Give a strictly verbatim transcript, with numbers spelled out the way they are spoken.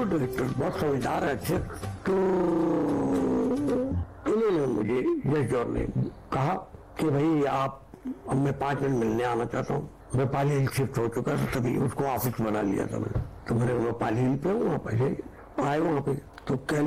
Good director, बहुत समझदार है, अच्छे। तो इन्होंने मुझे जज जॉन ने कहा कि भाई आप, अब मैं पांच मिनट मिलने आना चाहता हूँ। मैं पाली हिल शिफ्ट हो चुका था, तभी उसको ऑफिस बना लिया था मैंने। तो मैंने वो पाली हिल पे वहाँ पे आए, वहाँ पे तो